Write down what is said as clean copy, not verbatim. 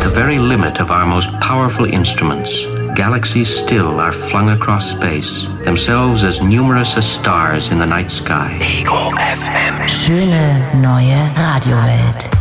the very limit of our most powerful instruments, galaxies still are flung across space, themselves as numerous as stars in the night sky. Ego FM. Schöne neue Radiowelt.